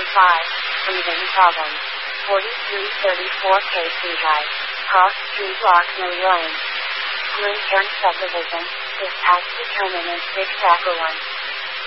Breathing problems. 4334 KC Drive. Cross Street Block No Lane. Glen Cairn Subdivision. Dispatch determinant 6 1.